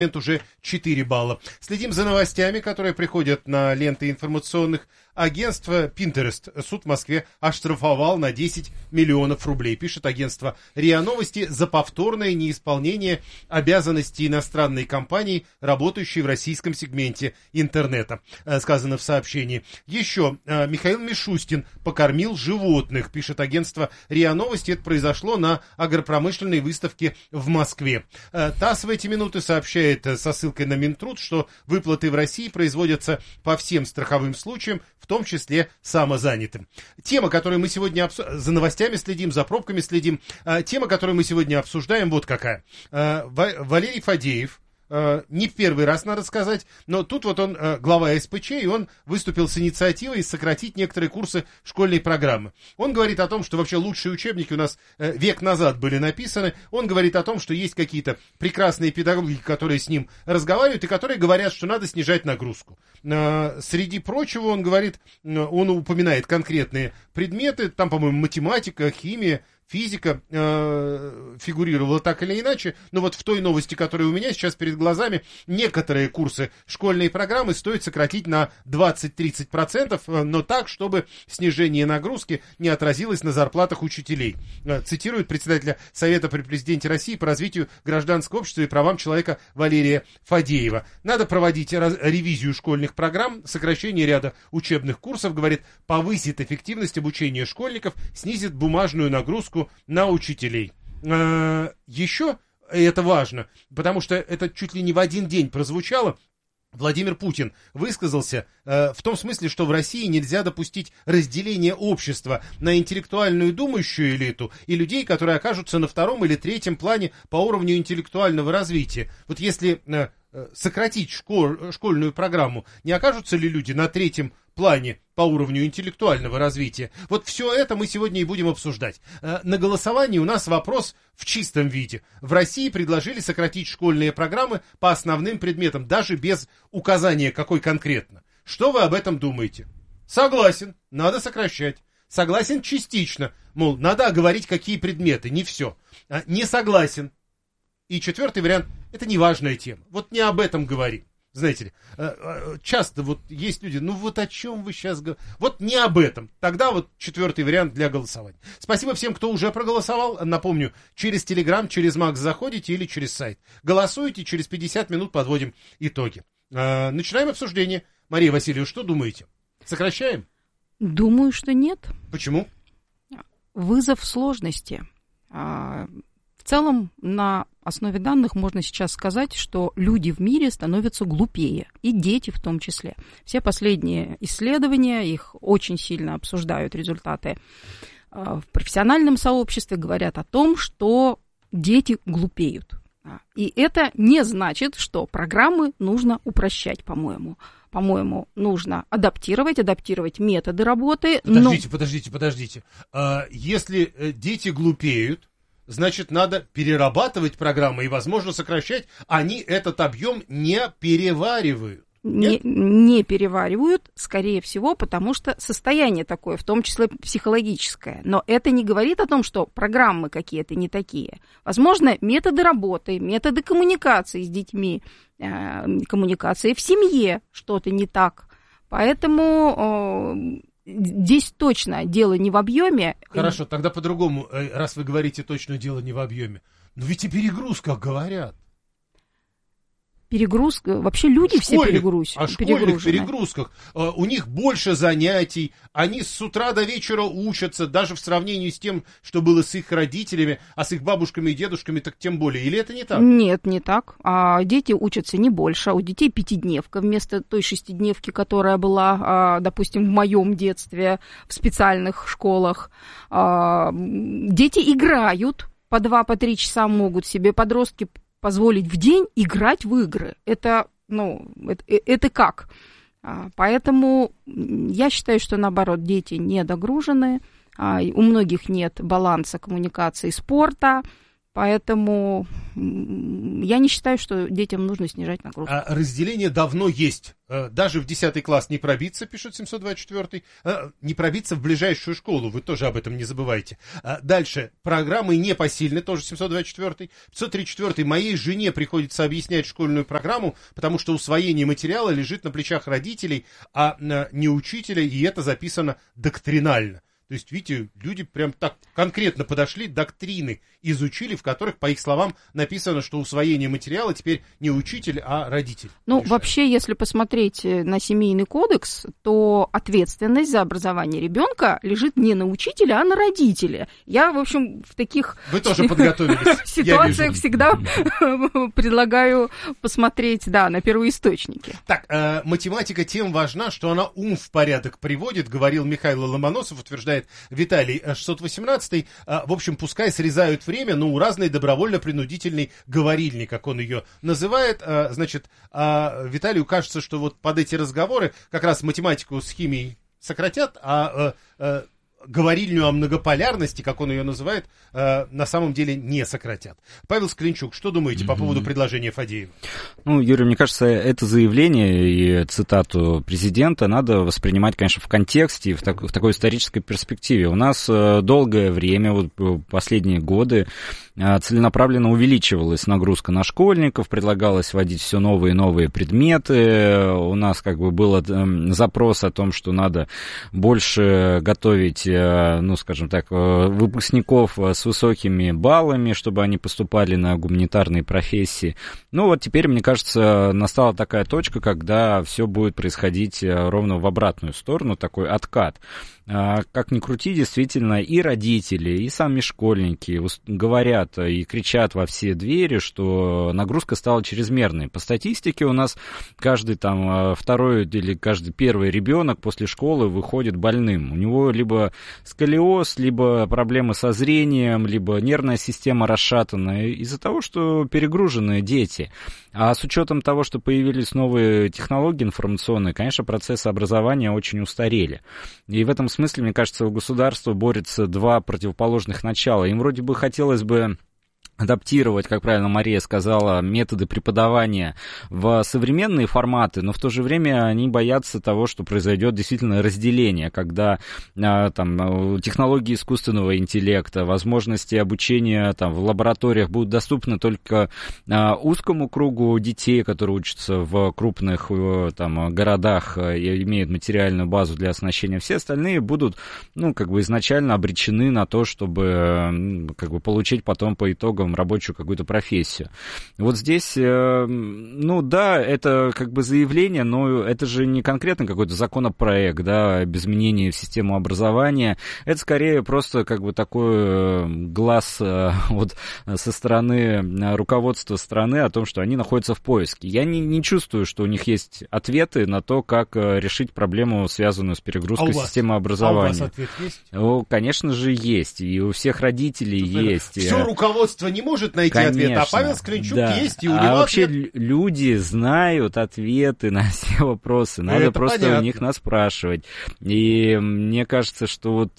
уже 4 балла. Следим за новостями, которые приходят на ленты информационных агентств. Pinterest суд в Москве оштрафовал на 10 миллионов рублей. Пишет агентство РИА Новости за повторное неисполнение обязанностей иностранной компании, работающей в российском сегменте интернета. Сказано в сообщении. Еще Михаил Мишустин покормил животных. Пишет агентство РИА Новости. Это произошло на агропромышленной выставке в Москве. ТАСС в эти минуты сообщает со ссылкой на Минтруд, что выплаты в России производятся по всем страховым случаям, в том числе самозанятым. Тема, которую мы сегодня за новостями следим, за пробками следим. Тема, которую мы сегодня обсуждаем, вот какая. Валерий Фадеев. Не в первый раз, надо сказать, но тут вот он глава СПЧ, и он выступил с инициативой сократить некоторые курсы школьной программы. Он говорит о том, что вообще лучшие учебники у нас век назад были написаны. Он говорит о том, что есть какие-то прекрасные педагоги, которые с ним разговаривают и которые говорят, что надо снижать нагрузку. Среди прочего он говорит, он упоминает конкретные предметы, там, по-моему, математика, химия, физика фигурировала так или иначе, но вот в той новости, которая у меня сейчас перед глазами, некоторые курсы школьной программы стоит сократить на 20-30%, но так, чтобы снижение нагрузки не отразилось на зарплатах учителей. Цитирует председателя Совета при президенте России по развитию гражданского общества и правам человека Валерия Фадеева. Надо проводить ревизию школьных программ, сокращение ряда учебных курсов, говорит, повысит эффективность обучения школьников, снизит бумажную нагрузку на учителей. Еще, это важно, потому что это чуть ли не в один день прозвучало, Владимир Путин высказался в том смысле, что в России нельзя допустить разделение общества на интеллектуальную думающую элиту и людей, которые окажутся на втором или третьем плане по уровню интеллектуального развития. Вот если сократить школьную программу, не окажутся ли люди на третьем плане по уровню интеллектуального развития? Вот все это мы сегодня и будем обсуждать. На голосовании у нас вопрос в чистом виде. В России предложили сократить школьные программы по основным предметам, даже без указания, какой конкретно. Что вы об этом думаете? Согласен, надо сокращать. Согласен частично, мол, надо оговорить, какие предметы, не все. Не согласен. И четвертый вариант, это неважная тема. Вот не об этом говорим. Знаете ли, часто вот есть люди, ну вот о чем вы сейчас говорите, вот не об этом. Тогда вот четвертый вариант для голосования. Спасибо всем, кто уже проголосовал. Напомню, через Telegram, через Макс заходите или через сайт. Голосуйте, через 50 минут подводим итоги. Начинаем обсуждение. Мария Васильевна, что думаете? Сокращаем? Думаю, что нет. Почему? Вызов сложности. В целом, на основе данных можно сейчас сказать, что люди в мире становятся глупее, и дети в том числе. Все последние исследования, их очень сильно обсуждают результаты в профессиональном сообществе, говорят о том, что дети глупеют. И это не значит, что программы нужно упрощать, по-моему. По-моему, нужно адаптировать методы работы. Подождите. Если дети глупеют, значит, надо перерабатывать программы и, возможно, сокращать. Они этот объем не переваривают. Не переваривают, скорее всего, потому что состояние такое, в том числе психологическое. Но это не говорит о том, что программы какие-то не такие. Возможно, методы работы, методы коммуникации с детьми, коммуникации в семье что-то не так. Поэтому здесь точно дело не в объеме. Хорошо, тогда по-другому, раз вы говорите точно дело не в объеме. Но ведь и перегрузка, говорят. Перегрузка, вообще люди все перегружены. А школьник в перегрузках, у них больше занятий, они с утра до вечера учатся, даже в сравнении с тем, что было с их родителями, а с их бабушками и дедушками, так тем более. Или это не так? Нет, не так. Дети учатся не больше, у детей пятидневка вместо той шестидневки, которая была, допустим, в моем детстве в специальных школах. Дети играют, по 2-3 часа могут себе подростки позволить в день играть в игры. Это как? Поэтому я считаю, что, наоборот, дети недогружены, у многих нет баланса коммуникации и спорта, Поэтому я не считаю, что детям нужно снижать нагрузку. А разделение давно есть. Даже в 10 класс не пробиться, пишет 724-й. Не пробиться в ближайшую школу, вы тоже об этом не забывайте. Дальше. Программы непосильны, тоже 724-й. 534-й. Моей жене приходится объяснять школьную программу, потому что усвоение материала лежит на плечах родителей, а не учителя, и это записано доктринально. То есть, видите, люди прям так конкретно подошли, доктрины изучили, в которых, по их словам, написано, что усвоение материала теперь не учитель, а родитель. Ну, решает. вообще, если посмотреть на семейный кодекс, то ответственность за образование ребенка лежит не на учителе, а на родителе. Я, в общем, в таких Вы тоже подготовились. ситуациях всегда предлагаю посмотреть, да, на первоисточники. Так, математика тем важна, что она ум в порядок приводит, говорил Михаил Ломоносов, утверждает Виталий 618. В общем, пускай срезают время, но у разной добровольно-принудительной говорильни, как он ее называет. Значит, Виталию кажется, что вот под эти разговоры как раз математику с химией сократят, а говорильню о многополярности, как он ее называет, на самом деле не сократят. Павел Склинчук, что думаете по поводу предложения Фадеева? Ну, Юрий, мне кажется, это заявление и цитату президента надо воспринимать, конечно, в контексте и в такой исторической перспективе. У нас долгое время, вот последние годы, целенаправленно увеличивалась нагрузка на школьников, предлагалось вводить все новые и новые предметы. У нас как бы был запрос о том, что надо больше готовить, ну, скажем так, выпускников с высокими баллами, чтобы они поступали на гуманитарные профессии. Ну, вот теперь, мне кажется, настала такая точка, когда все будет происходить ровно в обратную сторону, такой откат. Как ни крути, действительно, и родители, и сами школьники говорят и кричат во все двери, что нагрузка стала чрезмерной. По статистике у нас каждый там второй или каждый первый ребенок после школы выходит больным. У него либо сколиоз, либо проблемы со зрением, либо нервная система расшатанная из-за того, что перегруженные дети. А с учетом того, что появились новые технологии информационные, конечно, процессы образования очень устарели. И в этом смысле, мне кажется, у государства борются два противоположных начала. Им вроде бы хотелось бы адаптировать, как правильно Мария сказала, методы преподавания в современные форматы, но в то же время они боятся того, что произойдет действительно разделение, когда там, технологии искусственного интеллекта, возможности обучения там, в лабораториях будут доступны только узкому кругу детей, которые учатся в крупных там, городах и имеют материальную базу для оснащения. Все остальные будут, ну, как бы изначально обречены на то, чтобы как бы получить потом по итогам рабочую какую-то профессию. Вот здесь, ну да, это как бы заявление, но это же не конкретно какой-то законопроект, да, об изменении в систему образования. Это скорее просто как бы такой глаз вот со стороны руководства страны о том, что они находятся в поиске. Я не чувствую, что у них есть ответы на то, как решить проблему, связанную с перегрузкой системы образования. А у вас ответ есть? О, конечно же, есть. И у всех родителей есть. Все руководство не может найти ответ, а Павел Склинчук есть, и у него вообще ответ. Люди знают ответы на все вопросы, надо это просто понятно. у них наспрашивать. И мне кажется, что вот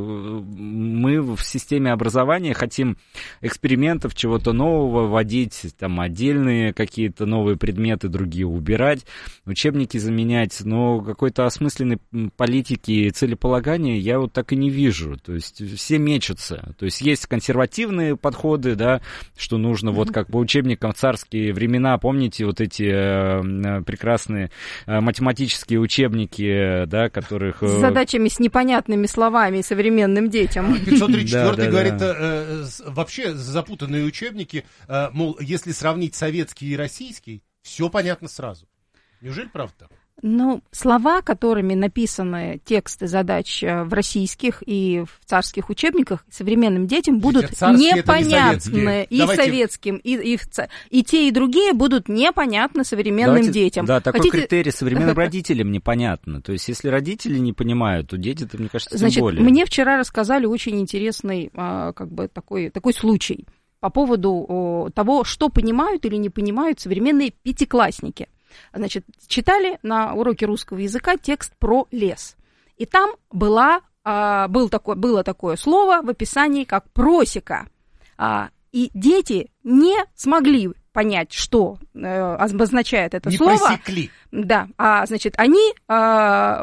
мы в системе образования хотим экспериментов, чего-то нового, вводить там отдельные какие-то новые предметы, другие убирать, учебники заменять, но какой-то осмысленной политики и целеполагания я вот так и не вижу. То есть все мечутся. То есть есть консервативные подходы, да, что нужно, вот как по учебникам в царские времена, помните вот эти прекрасные математические учебники, да, которых... С задачами с непонятными словами современным детям. 534 говорит, вообще запутанные учебники, мол, если сравнить советский и российский, все понятно сразу. Неужели правда так? Ну, слова, которыми написаны тексты задач в российских и в царских учебниках, современным детям будут непонятны и советским, и те, и другие будут непонятны современным детям. Да, такой критерий современным родителям непонятно. То есть, если родители не понимают, то дети-то, мне кажется, тем более. Мне вчера рассказали очень интересный как бы такой случай по поводу того, что понимают или не понимают современные пятиклассники. Значит, читали на уроке русского языка текст про лес. И там было такое слово в описании, как просека. И дети не смогли понять, что обозначает это слово. Не просекли. Да, значит, они это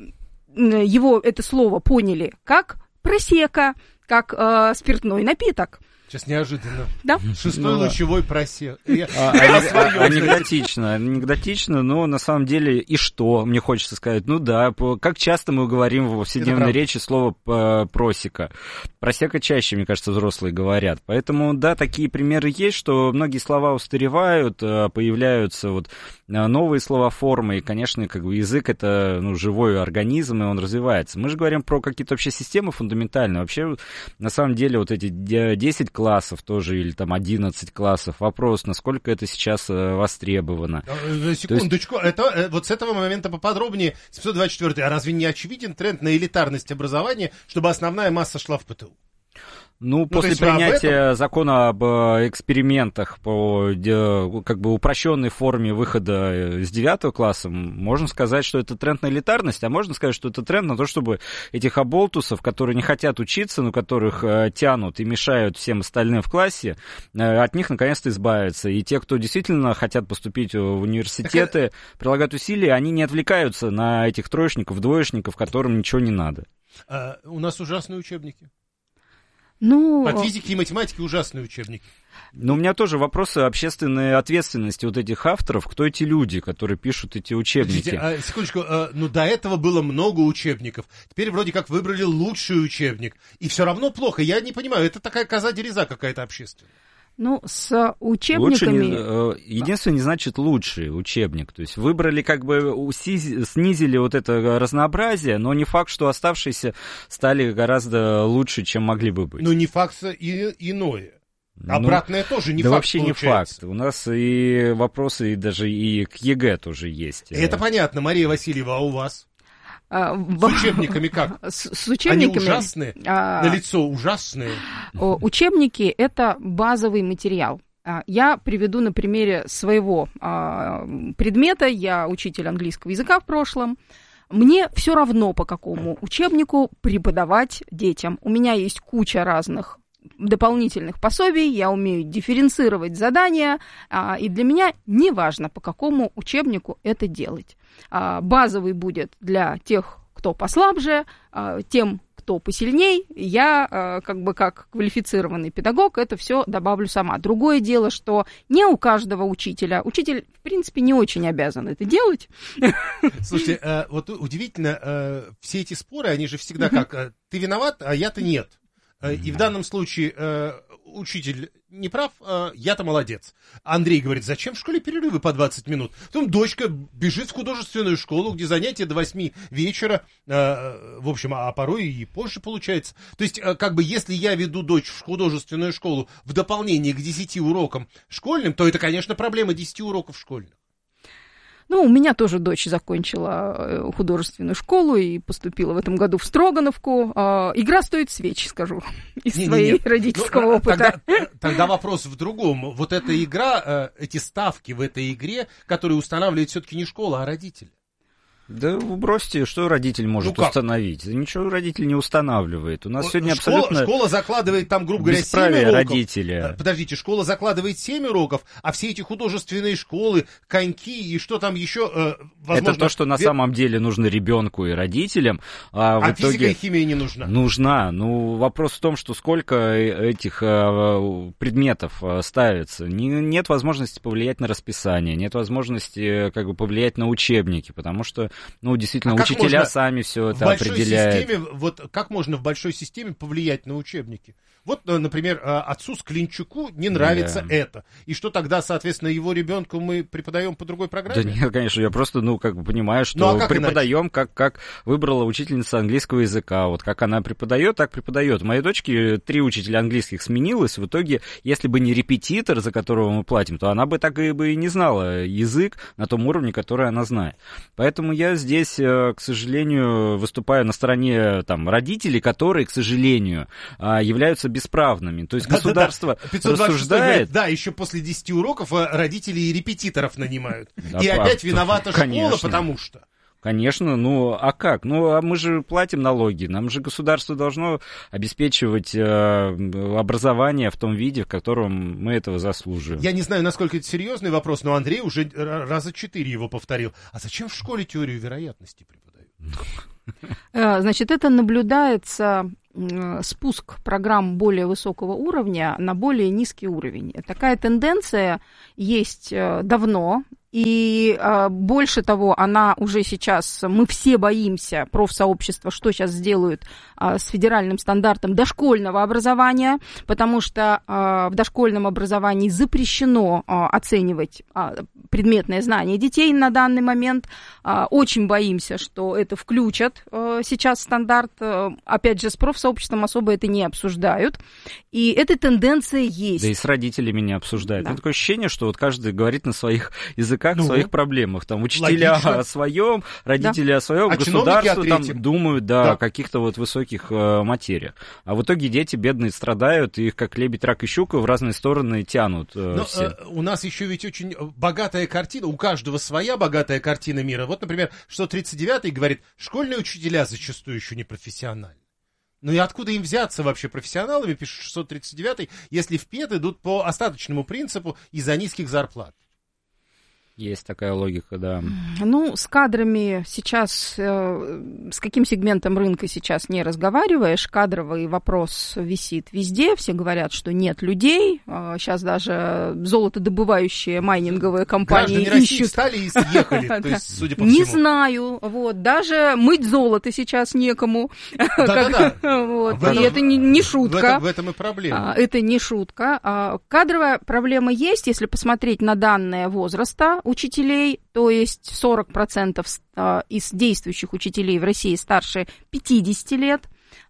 слово поняли как просека, как спиртной напиток. Сейчас неожиданно. Да? Шестой лучевой просек. Анекдотично, но на самом деле и что, мне хочется сказать. Ну да, как часто мы говорим в повседневной речи слово просека. Просека чаще, мне кажется, взрослые говорят. Поэтому, да, такие примеры есть, что многие слова устаревают, появляются вот новые словоформы, и, конечно, как бы язык — это живой организм, и он развивается. Мы же говорим про какие-то вообще системы фундаментальные. Вообще, на самом деле, вот эти 10 классов тоже, или там 11 классов, вопрос, насколько это сейчас востребовано. Секундочку, это вот с этого момента поподробнее. 724. А разве не очевиден тренд на элитарность образования, чтобы основная масса шла в ПТУ? После принятия закона об экспериментах по как бы упрощенной форме выхода с 9 класса, можно сказать, что это тренд на элитарность, а можно сказать, что это тренд на то, чтобы этих оболтусов, которые не хотят учиться, но которых тянут и мешают всем остальным в классе, от них наконец-то избавиться. И те, кто действительно хотят поступить в университеты, прилагают усилия, они не отвлекаются на этих троечников, двоечников, которым ничего не надо. У нас ужасные учебники. По физике и математике ужасные учебники. Но у меня тоже вопросы общественной ответственности вот этих авторов. Кто эти люди, которые пишут эти учебники? Подождите, секундочку, до этого было много учебников. Теперь вроде как выбрали лучший учебник. И все равно плохо. Я не понимаю, это такая коза-дереза какая-то общественная. С учебниками... Единственное, не значит лучший учебник. То есть выбрали, как бы снизили вот это разнообразие, но не факт, что оставшиеся стали гораздо лучше, чем могли бы быть. Не факт иное. Обратное тоже не да факт. Вообще получается. Не факт. У нас и вопросы даже и к ЕГЭ тоже есть. Это понятно. Мария Васильева, а у вас? С учебниками как? С учебниками... Они ужасные? На лицо ужасные? Учебники — это базовый материал. Я приведу на примере своего предмета. Я учитель английского языка в прошлом. Мне все равно, по какому учебнику преподавать детям. У меня есть куча разных дополнительных пособий, я умею дифференцировать задания, и для меня не важно, по какому учебнику это делать. Базовый будет для тех, кто послабже, тем, кто посильней. Я, как квалифицированный педагог, это все добавлю сама. Другое дело, что не у каждого учителя. Учитель, в принципе, не очень обязан это делать. Слушайте, вот удивительно, все эти споры, они же всегда как, ты виноват, а я-то нет. И в данном случае учитель не прав, я-то молодец. Андрей говорит, зачем в школе перерывы по 20 минут? Потом дочка бежит в художественную школу, где занятия до 8 вечера, в общем, а порой и позже получается. То есть, если я веду дочь в художественную школу в дополнение к 10 урокам школьным, то это, конечно, проблема 10 уроков школьных. У меня тоже дочь закончила художественную школу и поступила в этом году в Строгановку. Игра стоит свеч, скажу, из своего родительского опыта. Тогда вопрос в другом. Вот эта игра, эти ставки в этой игре, которые устанавливает все-таки не школа, а родители. Да бросьте, что родитель может установить? Ничего родитель не устанавливает. У нас сегодня абсолютно... Школа закладывает там, грубо говоря, 7 уроков. Родителя. Подождите, школа закладывает 7 уроков, а все эти художественные школы, коньки и что там еще, возможно... Это то, что на самом деле нужно ребенку и родителям. А в итоге... физика и химия не нужна? Нужна. Вопрос в том, что сколько этих предметов ставится. Нет возможности повлиять на расписание, нет возможности повлиять на учебники, потому что действительно, учителя сами все это определяют. Как можно в большой системе повлиять на учебники? Вот, например, отцу Склинчуку не нравится это. И что тогда, соответственно, его ребенку мы преподаем по другой программе? Да нет, конечно, я просто, понимаю, что преподаем, как выбрала учительница английского языка. Вот как она преподает, так преподает. Моей дочке 3 учителя английских сменилось. В итоге, если бы не репетитор, за которого мы платим, то она бы так и не знала язык на том уровне, который она знает. Поэтому я здесь, к сожалению, выступаю на стороне родителей, которые, к сожалению, являются бесправными. То есть государство рассуждает... Да, еще после 10 уроков родители и репетиторов нанимают. И опять виновата школа, потому что... Конечно, ну а как? Ну а мы же платим налоги, нам же государство должно обеспечивать образование в том виде, в котором мы этого заслуживаем. Я не знаю, насколько это серьезный вопрос, но Андрей уже раза 4 его повторил. А зачем в школе теорию вероятности преподают? Значит, это наблюдается спуск программ более высокого уровня на более низкий уровень. Такая тенденция есть давно. И больше того, она уже сейчас, мы все боимся, профсообщества, что сейчас сделают с федеральным стандартом дошкольного образования, потому что в дошкольном образовании запрещено оценивать предметное знание детей на данный момент. Очень боимся, что это включат сейчас в стандарт. Опять же, с профсообществом особо это не обсуждают. И эта тенденция есть. Да и с родителями не обсуждают. Да. Такое ощущение, что вот каждый говорит на своих языках, в своих проблемах. Там учителя логично. О своем, родители о своем, государство там думают о каких-то вот высоких материях. А в итоге дети бедные страдают, и их как лебедь, рак и щука в разные стороны тянут. Все. У нас еще ведь очень богатая картина, у каждого своя богатая картина мира. Вот, например, 139-й говорит, школьные учителя зачастую еще не профессиональны. Ну и откуда им взяться вообще профессионалами, пишет 639-й, если в ПЕД идут по остаточному принципу из-за низких зарплат? Есть такая логика, да. Ну, с кадрами сейчас, с каким сегментом рынка сейчас не разговариваешь, кадровый вопрос висит везде, все говорят, что нет людей, сейчас даже золотодобывающие майнинговые компании граждане ищут. России встали и съехали, то есть, судя по всему. Не знаю, вот, даже мыть золото сейчас некому. Да-да-да. И это не шутка. В этом и проблема. Это не шутка. Кадровая проблема есть, если посмотреть на данные возраста учителей, то есть 40% из действующих учителей в России старше 50 лет,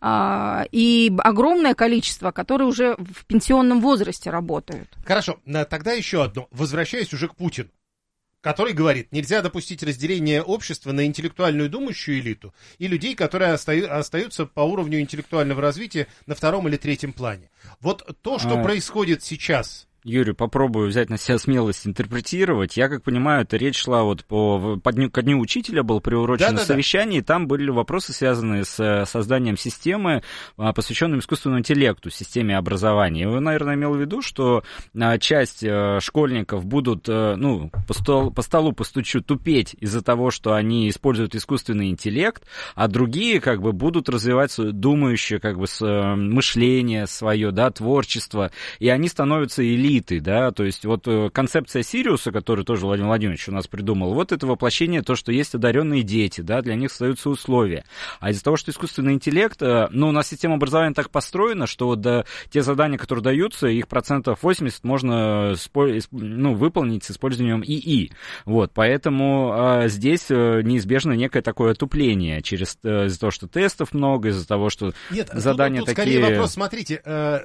и огромное количество, которые уже в пенсионном возрасте работают. Хорошо, тогда еще одно. Возвращаясь уже к Путину, который говорит, нельзя допустить разделение общества на интеллектуальную думающую элиту и людей, которые остаются по уровню интеллектуального развития на втором или третьем плане. Вот то, что происходит сейчас... Юрий, попробую взять на себя смелость интерпретировать. Я, как понимаю, это речь шла вот ко дню учителя, было приурочено совещание, и там были вопросы, связанные с созданием системы, посвященной искусственному интеллекту, системе образования. И вы, наверное, имел в виду, что часть школьников будут, по столу постучу, тупеть из-за того, что они используют искусственный интеллект, а другие, как бы, будут развивать думающее, как бы, мышление свое, да, творчество, и они становятся элитой. Да, то есть вот концепция Сириуса, которую тоже Владимир Владимирович у нас придумал, вот это воплощение, то, что есть одаренные дети, да, для них остаются условия. А из-за того, что искусственный интеллект, у нас система образования так построена, что вот те задания, которые даются, их 80% можно выполнить с использованием ИИ. Вот, поэтому здесь неизбежно некое такое отупление из-за того, что тестов много, из-за того, что задания тут такие... скорее вопрос, смотрите,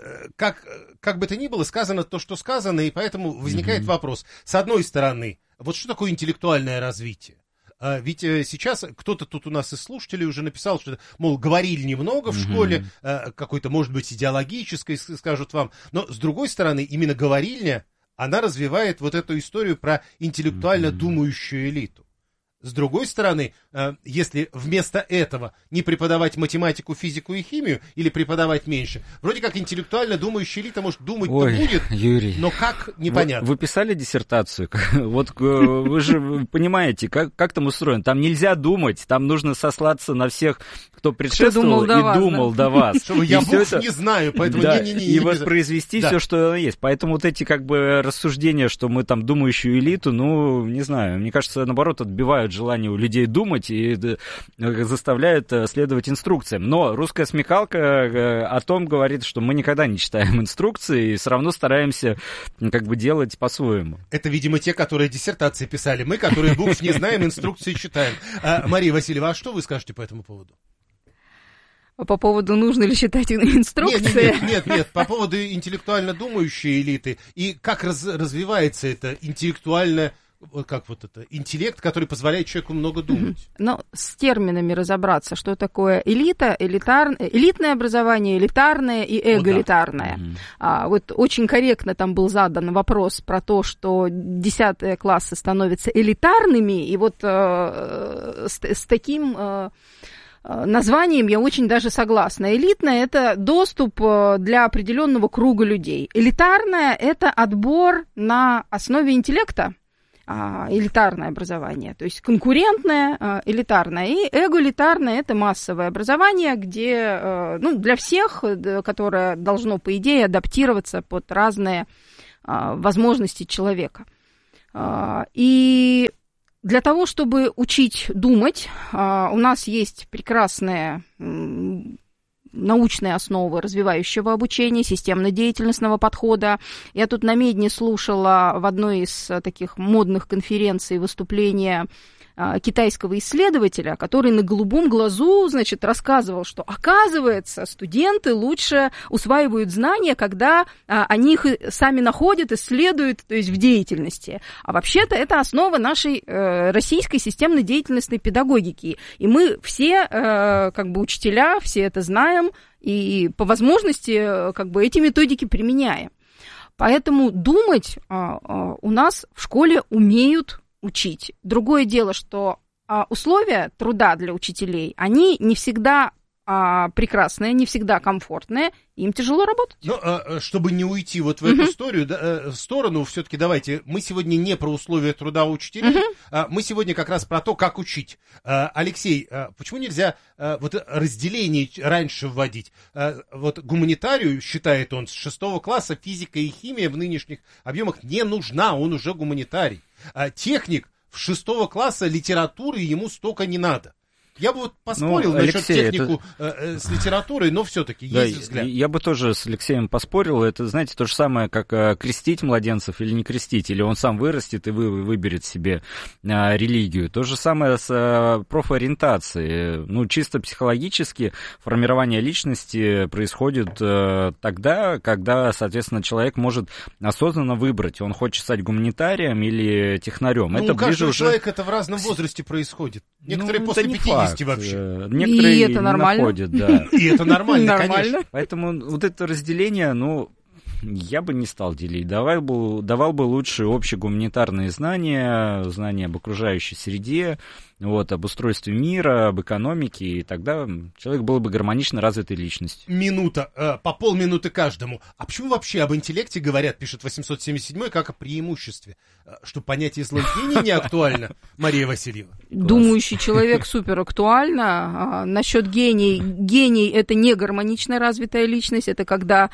как бы то ни было, сказано то, что сказано, и поэтому возникает вопрос. С одной стороны, вот что такое интеллектуальное развитие? Ведь сейчас кто-то тут у нас из слушателей уже написал, что, мол, говорили немного в школе, какой-то, может быть, идеологической, скажут вам. Но, с другой стороны, именно говорильня, она развивает вот эту историю про интеллектуально думающую элиту. С другой стороны, если вместо этого не преподавать математику, физику и химию, или преподавать меньше, вроде как интеллектуально думающая элита, может, думать-то будет, Юрий, но как, непонятно. Вы писали диссертацию? Вот вы же понимаете, как там устроено. Там нельзя думать, там нужно сослаться на всех, кто предшествовал и думал до вас. Я букв не знаю, поэтому не-не-не. И воспроизвести все, что есть. Поэтому вот эти как бы рассуждения, что мы там думающую элиту, не знаю, мне кажется, наоборот, отбивают желание у людей думать и заставляют следовать инструкциям. Но русская смекалка о том говорит, что мы никогда не читаем инструкции и все равно стараемся как бы делать по-своему. Это, видимо, те, которые диссертации писали. Мы, которые букв не знаем, инструкции читаем. Мария Васильева, а что вы скажете по этому поводу? По поводу, нужно ли считать инструкции? Нет, по поводу интеллектуально думающей элиты и как развивается это интеллектуально интеллект, который позволяет человеку много думать. Но с терминами разобраться, что такое элита, элитное образование, элитарное и эгалитарное. Вот очень корректно там был задан вопрос про то, что 10 классы становятся элитарными, и вот с таким названием я очень даже согласна. Элитное – это доступ для определенного круга людей. Элитарное – это отбор на основе интеллекта, элитарное образование, то есть конкурентное, элитарное. И эгалитарное – это массовое образование, где, для всех, которое должно, по идее, адаптироваться под разные возможности человека. И для того, чтобы учить думать, у нас есть прекрасные научные основы развивающего обучения, системно-деятельностного подхода. Я тут на Медне слушала в одной из таких модных конференций выступления китайского исследователя, который на голубом глазу, рассказывал, что, оказывается, студенты лучше усваивают знания, когда они их сами находят, исследуют, то есть в деятельности. А вообще-то это основа нашей российской системно-деятельностной педагогики. И мы все, учителя, все это знаем, и по возможности, эти методики применяем. Поэтому думать у нас в школе умеют учить. Другое дело, что условия труда для учителей, они не всегда прекрасные, не всегда комфортные, им тяжело работать. Но чтобы не уйти в эту сторону, все-таки давайте, мы сегодня не про условия труда учителей, мы сегодня как раз про то, как учить. Алексей, почему нельзя разделение раньше вводить? Гуманитарию, считает он, с 6 класса физика и химия в нынешних объемах не нужна, он уже гуманитарий. Техник в 6 класса литературы ему столько не надо. Я бы поспорил насчет технику с литературой, но все-таки есть взгляд. Я бы тоже с Алексеем поспорил. Это, знаете, то же самое, как крестить младенцев или не крестить. Или он сам вырастет и выберет себе религию. То же самое с профориентацией. Чисто психологически формирование личности происходит тогда, когда, соответственно, человек может осознанно выбрать, он хочет стать гуманитарием или технарем. У каждого человека это в разном возрасте происходит. Некоторые после 50 вообще. Некоторые и это нормально. Находят, да. И это нормально, конечно. Поэтому вот это разделение, я бы не стал делить. Давал бы лучше общегуманитарные знания об окружающей среде, об устройстве мира, об экономике, и тогда человек был бы гармонично развитой личностью. Минута, по полминуты каждому. А почему вообще об интеллекте говорят, пишет 877-й, как о преимуществе? Что понятие злой гений не актуально, Мария Васильева? Думающий человек супер актуально. Насчет гений. Гений – это не гармонично развитая личность, это когда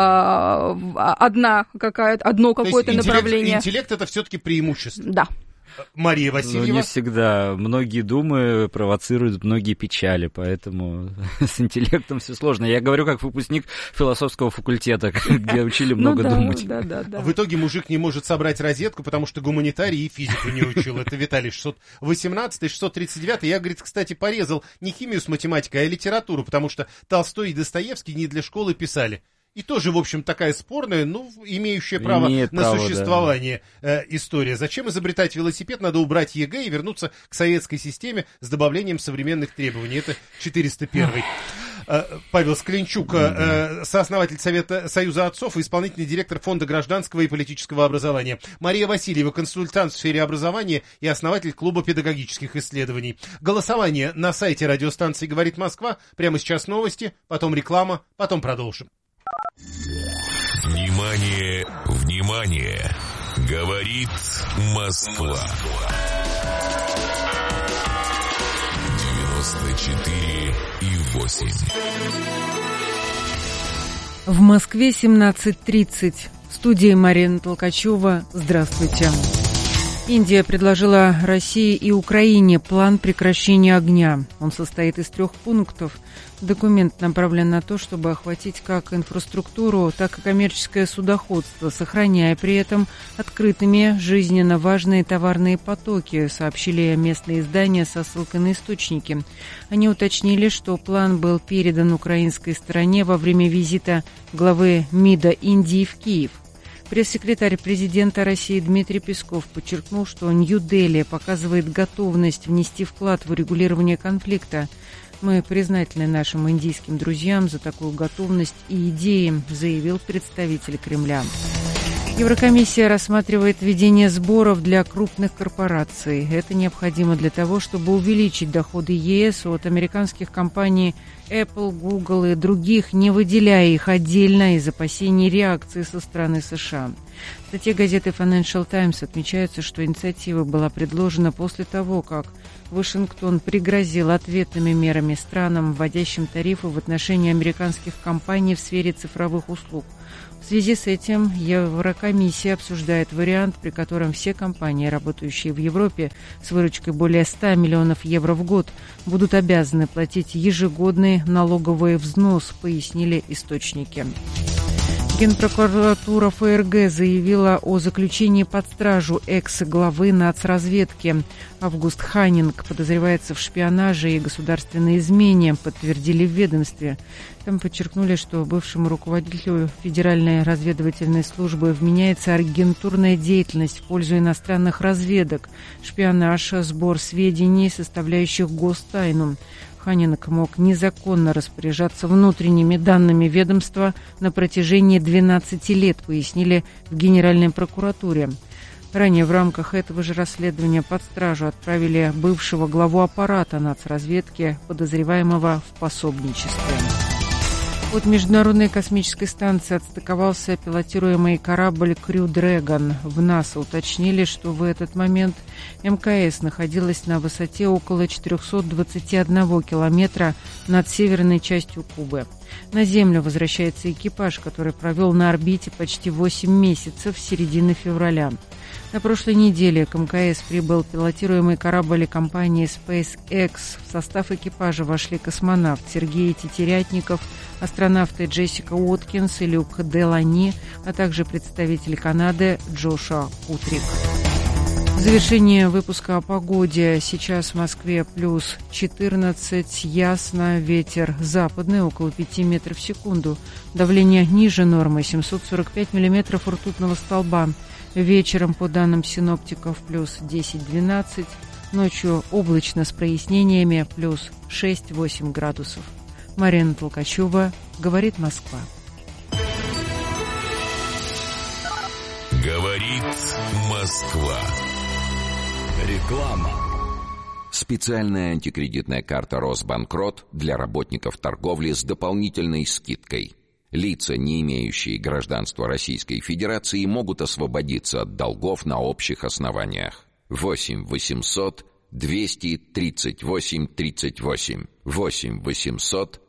одно какое-то направление. Интеллект – это все-таки преимущество. Да. Мария Васильева. Не всегда. Многие думы провоцируют многие печали, поэтому с интеллектом все сложно. Я говорю как выпускник философского факультета, где учили много думать. Да. В итоге мужик не может собрать розетку, потому что гуманитарий и физику не учил. Это Виталий 618, 639. Я, говорит, кстати, порезал не химию с математикой, а литературу, потому что Толстой и Достоевский не для школы писали. И тоже, в общем, такая спорная, имеющая право на существование история. Зачем изобретать велосипед? Надо убрать ЕГЭ и вернуться к советской системе с добавлением современных требований. Это 401-й. Павел Скленчук, сооснователь Совета Союза отцов и исполнительный директор Фонда гражданского и политического образования. Мария Васильева, консультант в сфере образования и основатель Клуба педагогических исследований. Голосование на сайте радиостанции «Говорит Москва». Прямо сейчас новости, потом реклама, потом продолжим. Внимание, внимание! Говорит Москва. 94,8. В Москве 17:30. В студии Марина Толкачева. Здравствуйте. Индия предложила России и Украине план прекращения огня. Он состоит из 3 пунктов. Документ направлен на то, чтобы охватить как инфраструктуру, так и коммерческое судоходство, сохраняя при этом открытыми жизненно важные товарные потоки, сообщили местные издания со ссылкой на источники. Они уточнили, что план был передан украинской стороне во время визита главы МИДа Индии в Киев. Пресс-секретарь президента России Дмитрий Песков подчеркнул, что Нью-Дели показывает готовность внести вклад в урегулирование конфликта. «Мы признательны нашим индийским друзьям за такую готовность и идеи», заявил представитель Кремля. Еврокомиссия рассматривает введение сборов для крупных корпораций. Это необходимо для того, чтобы увеличить доходы ЕС от американских компаний Apple, Google и других, не выделяя их отдельно из опасений реакции со стороны США. В статье газеты Financial Times отмечается, что инициатива была предложена после того, как Вашингтон пригрозил ответными мерами странам, вводящим тарифы в отношении американских компаний в сфере цифровых услуг. В связи с этим Еврокомиссия обсуждает вариант, при котором все компании, работающие в Европе с выручкой более 100 миллионов евро в год, будут обязаны платить ежегодный налоговый взнос, пояснили источники. Генпрокуратура ФРГ заявила о заключении под стражу экс-главы нацразведки. Август Ханнинг подозревается в шпионаже и государственной измене, подтвердили в ведомстве. Там подчеркнули, что бывшему руководителю Федеральной разведывательной службы вменяется агентурная деятельность в пользу иностранных разведок, шпионаж, сбор сведений, составляющих гостайну. Ханнинг мог незаконно распоряжаться внутренними данными ведомства на протяжении 12 лет, пояснили в Генеральной прокуратуре. Ранее в рамках этого же расследования под стражу отправили бывшего главу аппарата нацразведки, подозреваемого в пособничестве. От Международной космической станции отстыковался пилотируемый корабль Crew Dragon. В НАСА уточнили, что в этот момент МКС находилась на высоте около 421 километра над северной частью Кубы. На Землю возвращается экипаж, который провел на орбите почти 8 месяцев с середины февраля. На прошлой неделе к МКС прибыл пилотируемый корабль компании SpaceX. В состав экипажа вошли космонавт Сергей Тетерятников, астронавты Джессика Уоткинс и Люк Делани, а также представитель Канады Джошуа Кутрик. В завершение выпуска о погоде. Сейчас в Москве плюс 14, ясно, ветер западный, около 5 метров в секунду. Давление ниже нормы, 745 миллиметров ртутного столба. Вечером, по данным синоптиков, плюс 10-12. Ночью облачно с прояснениями, плюс 6-8 градусов. Марина Толкачева, говорит Москва. Говорит Москва. Реклама. Специальная антикредитная карта «Росбанкрот» для работников торговли с дополнительной скидкой. Лица, не имеющие гражданства Российской Федерации, могут освободиться от долгов на общих основаниях. 8 800 238 38. 8 800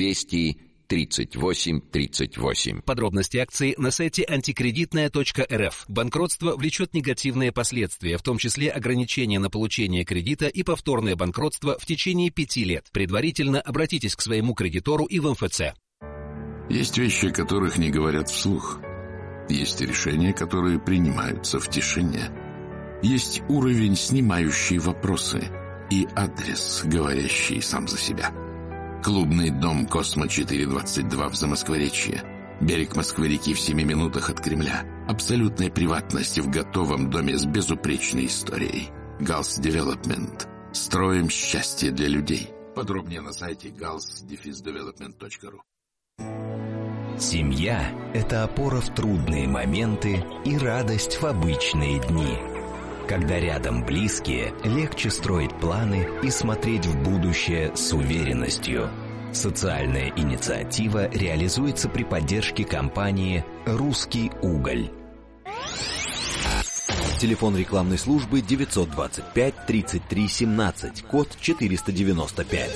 238 38. Подробности акции на сайте антикредитная.рф. Банкротство влечет негативные последствия, в том числе ограничения на получение кредита и повторное банкротство в течение 5 лет. Предварительно обратитесь к своему кредитору и в МФЦ. Есть вещи, о которых не говорят вслух. Есть решения, которые принимаются в тишине. Есть уровень, снимающий вопросы, и адрес, говорящий сам за себя. Клубный дом «Космо-422» в Замоскворечье. Берег Москвы-реки в 7 минутах от Кремля. Абсолютная приватность в готовом доме с безупречной историей. Галс Девелопмент. Строим счастье для людей. Подробнее на сайте gals-development.ru. Семья – это опора в трудные моменты и радость в обычные дни. Когда рядом близкие, легче строить планы и смотреть в будущее с уверенностью. Социальная инициатива реализуется при поддержке компании «Русский уголь». Телефон рекламной службы 925 33 17, код 495.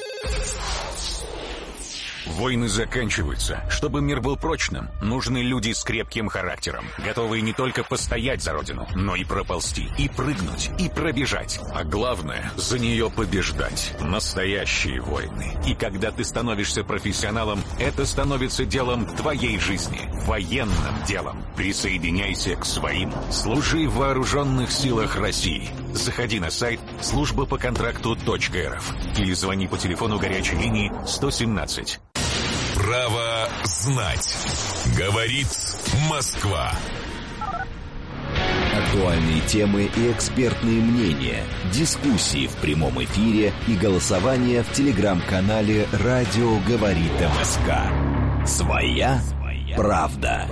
Войны заканчиваются. Чтобы мир был прочным, нужны люди с крепким характером, готовые не только постоять за родину, но и проползти, и прыгнуть, и пробежать. А главное, за нее побеждать. Настоящие войны. И когда ты становишься профессионалом, это становится делом твоей жизни. Военным делом. Присоединяйся к своим. Служи в вооруженных силах России. Заходи на сайт службапоконтракту.рф или звони по телефону горячей линии 117. Право знать. Говорит Москва. Актуальные темы и экспертные мнения, дискуссии в прямом эфире и голосование в телеграм-канале «Радио говорит МСК». Своя правда.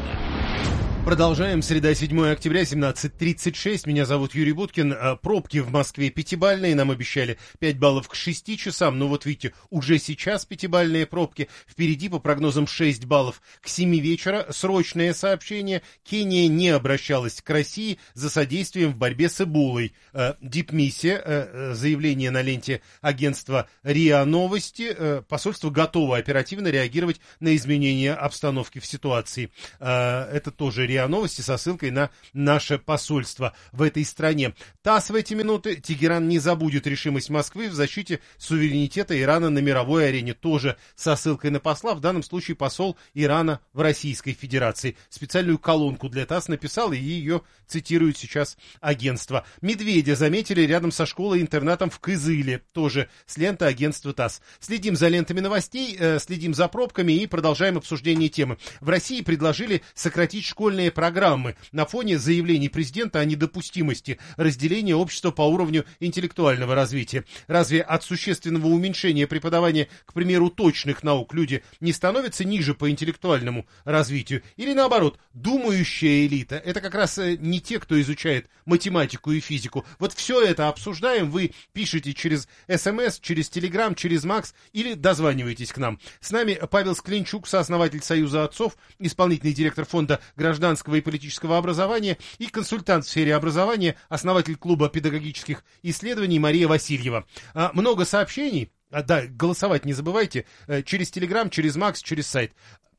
Продолжаем. Среда, 7 октября, 17:36. Меня зовут Юрий Буткин. Пробки в Москве 5-бальные. Нам обещали 5 баллов к 6 часам. Но вот видите, уже сейчас 5-бальные пробки. Впереди, по прогнозам, 6 баллов к 7 вечера. Срочное сообщение. Кения не обращалась к России за содействием в борьбе с Эболой. Дипмиссия. Заявление на ленте агентства РИА Новости. Посольство готово оперативно реагировать на изменения обстановки в ситуации. Это тоже РИА Новости со ссылкой на наше посольство в этой стране. ТАСС в эти минуты. Тегеран не забудет решимость Москвы в защите суверенитета Ирана на мировой арене. Тоже со ссылкой на посла. В данном случае посол Ирана в Российской Федерации. Специальную колонку для ТАСС написал, и ее цитирует сейчас агентство. Медведя заметили рядом со школой-интернатом в Кызыле. Тоже с ленты агентства ТАСС. Следим за лентами новостей, следим за пробками и продолжаем обсуждение темы. В России предложили сократить школьные программы на фоне заявлений президента о недопустимости разделения общества по уровню интеллектуального развития. Разве от существенного уменьшения преподавания, к примеру, точных наук люди не становятся ниже по интеллектуальному развитию? Или наоборот, думающая элита — это как раз не те, кто изучает математику и физику. Вот все это обсуждаем. Вы пишите через СМС, через Телеграм, через Макс или дозваниваетесь к нам. С нами Павел Скленчук, сооснователь Союза отцов, исполнительный директор фонда гражданского и политического образования и консультант в сфере образования, основатель клуба педагогических исследований Мария Васильева. Много сообщений. Да, голосовать не забывайте. Через Телеграм, через Макс, через сайт.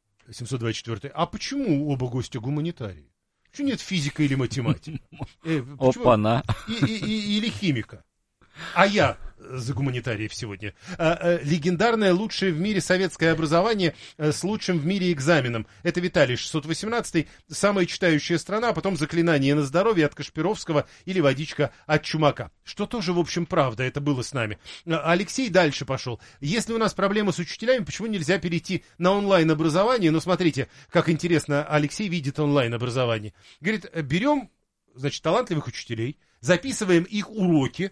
724. А почему оба гостя гуманитарии? Почему нет физика или математика? Опа-на. Или химика? А я за гуманитариев сегодня. Легендарное лучшее в мире советское образование с лучшим в мире экзаменом. Это Виталий 618, самая читающая страна, а потом заклинание на здоровье от Кашпировского или водичка от Чумака. Что тоже, в общем, правда, это было с нами. Алексей дальше пошел. Если у нас проблемы с учителями, почему нельзя перейти на онлайн-образование? Ну, смотрите, как интересно Алексей видит онлайн-образование. Говорит, берем, значит, талантливых учителей, записываем их уроки,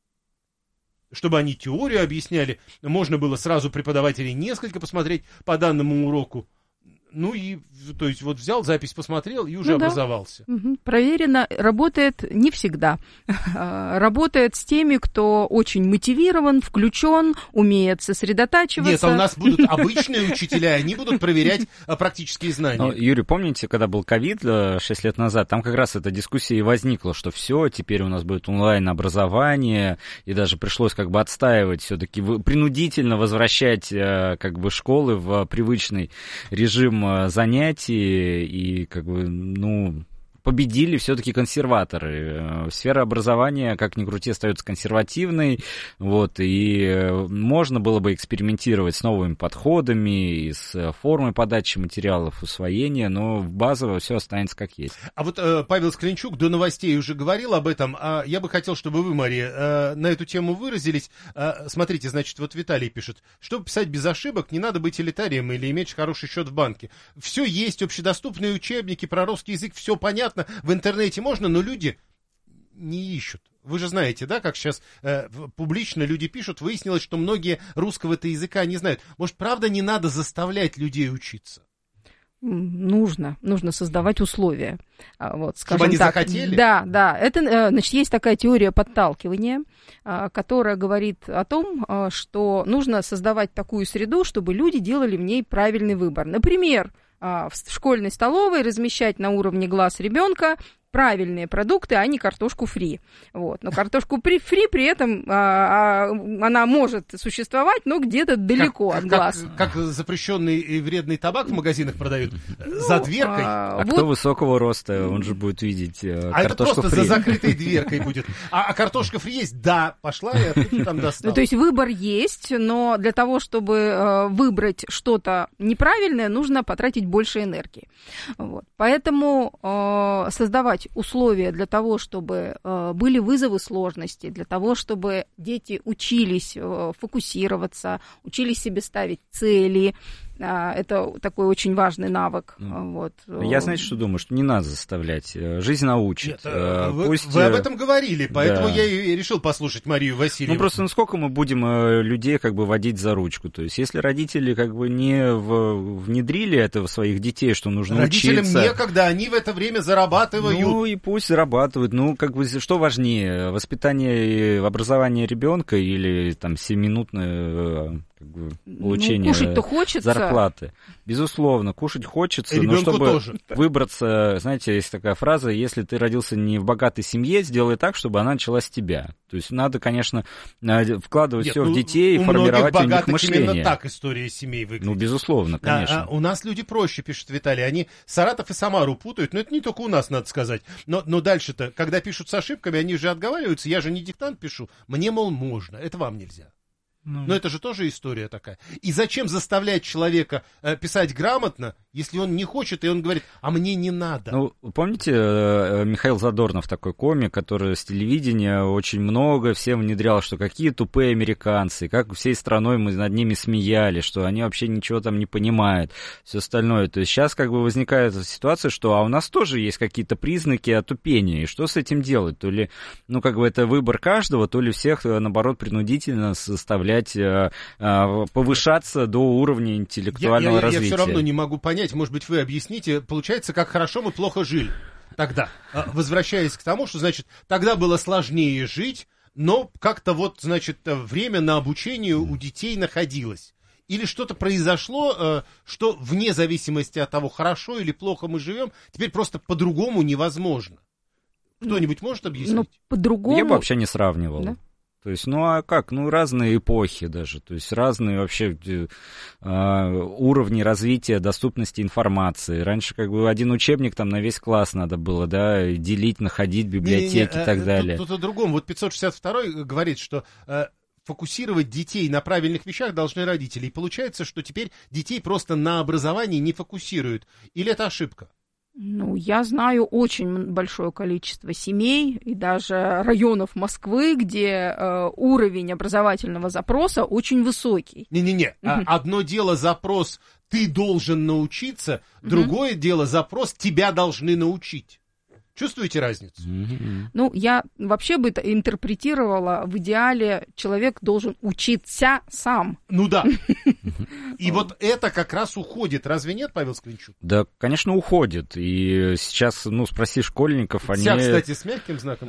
чтобы они теорию объясняли, можно было сразу преподавателей несколько посмотреть по данному уроку. Ну и, то есть, вот взял запись, посмотрел и уже образовался. Да. Проверено, работает не всегда. Работает с теми, кто очень мотивирован, включен, умеет сосредотачиваться. Нет, а у нас будут обычные учителя, они будут проверять практические знания. Ну, Юрий, помните, когда был ковид 6 лет назад, там как раз эта дискуссия и возникла, что все, теперь у нас будет онлайн-образование, и даже пришлось как бы отстаивать, все-таки принудительно возвращать как бы школы в привычный режим занятий, и как бы, ну, победили все-таки консерваторы. Сфера образования, как ни крути, остается консервативной, вот, и можно было бы экспериментировать с новыми подходами, и с формой подачи материалов, усвоения, но базово все останется как есть. А вот Павел Скленчук до новостей уже говорил об этом, а я бы хотел, чтобы вы, Мария, на эту тему выразились. Смотрите, значит, вот Виталий пишет, чтобы писать без ошибок, не надо быть элитарием или иметь хороший счет в банке. Все есть, общедоступные учебники про русский язык, все понятно. В интернете можно, но люди не ищут. Вы же знаете, да, как сейчас публично люди пишут, выяснилось, что многие русского-то языка не знают. Может, правда, не надо заставлять людей учиться? Нужно создавать условия. Вот, чтобы они захотели? Да. Это, значит, есть такая теория подталкивания, которая говорит о том, что нужно создавать такую среду, чтобы люди делали в ней правильный выбор. Например, в школьной столовой размещать на уровне глаз ребенка правильные продукты, а не картошку фри. Вот. Но картошку фри при этом она может существовать, но где-то далеко от глаз. Как запрещенный и вредный табак в магазинах продают за дверкой. Вот. Кто высокого роста, он же будет видеть картошку фри. Это просто за закрытой дверкой будет. А картошка фри есть? Да, пошла и оттуда там достала. Ну, то есть выбор есть, но для того, чтобы выбрать что-то неправильное, нужно потратить больше энергии. Вот. Поэтому создавать условия для того, чтобы были вызовы сложности, для того, чтобы дети учились фокусироваться, учились себе ставить цели, Это такой очень важный навык. Вот. Я, знаете, что думаю? Что не надо заставлять. Жизнь научит. Нет, Пусть... вы об этом говорили, поэтому да. я и решил послушать Марию Васильевну. Ну, просто сколько мы будем людей как бы водить за ручку? То есть, если родители как бы не внедрили это в своих детей, что нужно родителям учиться... некогда, они в это время зарабатывают. Ну, и пусть зарабатывают. Ну, как бы, что важнее, воспитание и образование ребенка или там 7-минутное... получение зарплаты. Безусловно, кушать хочется, но чтобы тоже выбраться, знаете, есть такая фраза, если ты родился не в богатой семье, сделай так, чтобы она началась с тебя. То есть надо, конечно, вкладывать все в детей и формировать у них мышление. Именно так история семей выглядит. Ну, безусловно, конечно. У нас люди проще, пишет Виталий, они Саратов и Самару путают, но это не только у нас, надо сказать. Но дальше-то, когда пишут с ошибками, они же отговариваются, я же не диктант пишу, мне, мол, можно, это вам нельзя. Но это же тоже история такая. И зачем заставлять человека писать грамотно, если он не хочет, и он говорит, а мне не надо? Ну, помните, Михаил Задорнов, такой комик, который с телевидения очень много всем внедрял, что какие тупые американцы, как всей страной мы над ними смеялись, что они вообще ничего там не понимают, все остальное. То есть сейчас как бы возникает ситуация, что у нас тоже есть какие-то признаки отупения, и что с этим делать? То ли, ну, как бы это выбор каждого, то ли всех, наоборот, принудительно заставлять повышаться до уровня интеллектуального развития. Я все равно не могу понять, может быть, вы объясните, получается, как хорошо мы плохо жили тогда, возвращаясь к тому, что, значит, тогда было сложнее жить, но как-то вот, значит, время на обучение у детей находилось. Или что-то произошло, что вне зависимости от того, хорошо или плохо мы живем, теперь просто по-другому невозможно. Кто-нибудь может объяснить? Ну, по-другому... Я бы вообще не сравнивал. Да? То есть, ну а как? Ну, разные эпохи даже, то есть разные вообще уровни развития доступности информации. Раньше как бы один учебник там на весь класс надо было, да, делить, находить библиотеки и так далее. Тут о другом. Вот 562-й говорит, что фокусировать детей на правильных вещах должны родители. И получается, что теперь детей просто на образовании не фокусируют. Или это ошибка? Ну, я знаю очень большое количество семей и даже районов Москвы, где уровень образовательного запроса очень высокий. Не-не-не, одно дело запрос «ты должен научиться», другое дело запрос «тебя должны научить». Чувствуете разницу? Ну, я вообще бы это интерпретировала, в идеале человек должен учиться сам. Ну да. И вот это как раз уходит. Разве нет, Павел Скринчук? Да, конечно, уходит. И сейчас, ну, спроси школьников, они... Вся, кстати, с мягким знаком.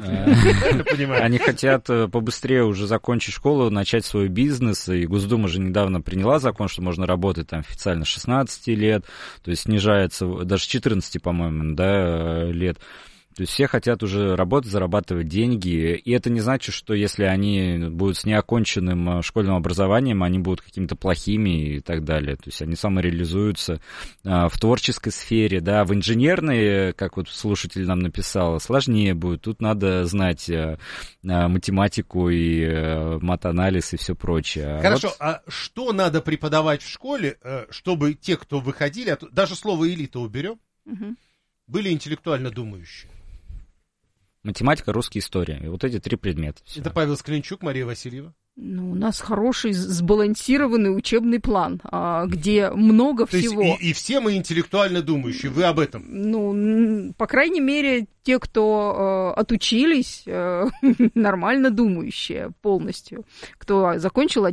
Они хотят побыстрее уже закончить школу, начать свой бизнес. И Госдума же недавно приняла закон, что можно работать там официально с 16 лет. То есть снижается даже с 14, по-моему, да, лет. То есть все хотят уже работать, зарабатывать деньги, и это не значит, что если они будут с неоконченным школьным образованием, они будут какими-то плохими и так далее. То есть они самореализуются в творческой сфере, да, в инженерной, как вот слушатель нам написал, сложнее будет. Тут надо знать математику и матанализ и все прочее. Хорошо, а что надо преподавать в школе, чтобы те, кто выходили, даже слово «элита» уберем, были интеллектуально думающие? Математика, русская история. И вот эти 3 предмета. Всё. Это Павел Скринчук, Мария Васильева. Ну, у нас хороший сбалансированный учебный план, где много то всего. Есть и все мы интеллектуально думающие, вы об этом? Ну, по крайней мере, те, кто отучились, нормально думающие полностью. Кто закончил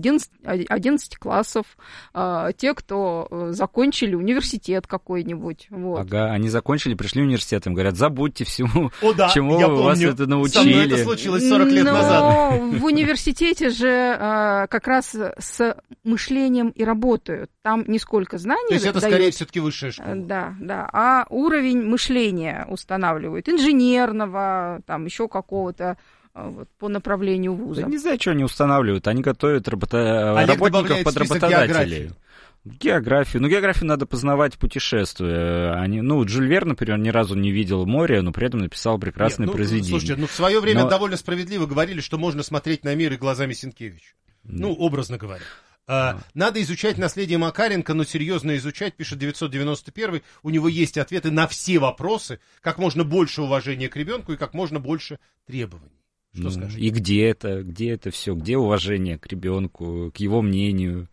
11 классов, те, кто закончили университет какой-нибудь. Вот. Ага, они закончили, пришли в университет, им говорят, забудьте всему, чему я вас помню, это научили. Со мной это случилось 40 лет назад. Но в университете же как раз с мышлением и работают. Там не сколько знаний. То есть это дают, скорее все-таки высшая школа. Да, а уровень мышления устанавливают. Инженерного, там еще какого-то вот, по направлению вуза. Да не знаю, что они устанавливают. Они готовят работников под работодателей. Географию. Ну, географию надо познавать, путешествуя. Жюль Верн, например, ни разу не видел море, но при этом написал прекрасное произведение. Слушайте, в свое время довольно справедливо говорили, что можно смотреть на мир и глазами Сенкевича. Образно говоря. Надо изучать наследие Макаренко, но серьезно изучать, пишет 991, у него есть ответы на все вопросы, как можно больше уважения к ребенку и как можно больше требований. Что скажете? И где это все, где уважение к ребенку, к его мнению?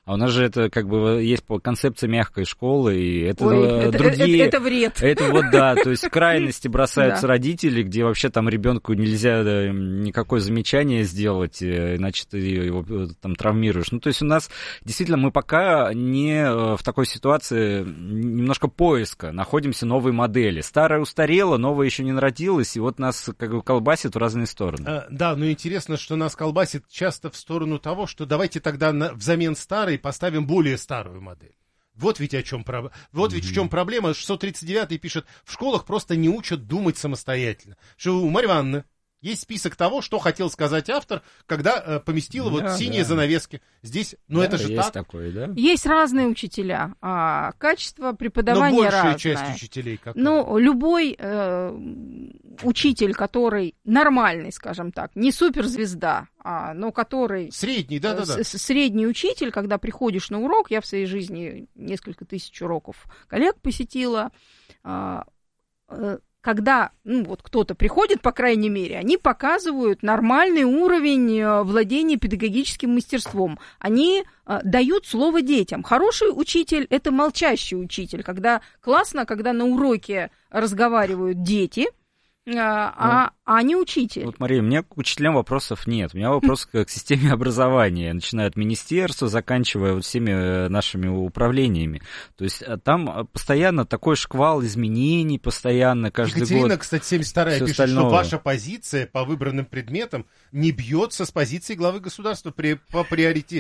А у нас же это как бы есть концепция мягкой школы, и это другие... Это вред. Это вот да, то есть в крайности бросаются родители, где вообще там ребенку нельзя никакое замечание сделать, иначе ты его там травмируешь. Ну, то есть у нас действительно мы пока не в такой ситуации немножко поиска, находимся новой модели. Старая устарела, новая еще не народилась, и вот нас как бы колбасит в разные стороны. Да, но интересно, что нас колбасит часто в сторону того, что давайте тогда взамен старой поставим более старую модель. Вот ведь в чем проблема. 639-й пишет, в школах просто не учат думать самостоятельно. Что у Марьи Ивановны есть список того, что хотел сказать автор, когда поместила синие занавески. Здесь, это же есть так. Такое, да? Есть разные учителя, качество преподавания разное. Но большая часть учителей какая? Ну, любой учитель, который нормальный, скажем так, не суперзвезда, но который... Средний, да. Средний учитель, когда приходишь на урок, я в своей жизни несколько тысяч уроков коллег посетила, когда кто-то приходит, по крайней мере, они показывают нормальный уровень владения педагогическим мастерством. Они дают слово детям. Хороший учитель – это молчащий учитель, когда классно, когда на уроке разговаривают дети, а не учитель. Вот, Мария, у меня к учителям вопросов нет. У меня вопрос к системе образования, начиная от министерства, заканчивая всеми нашими управлениями. То есть там постоянно такой шквал изменений, постоянно каждый год. Екатерина, кстати, 72-я пишет, что ваша позиция по выбранным предметам не бьется с позиции главы государства по приоритету.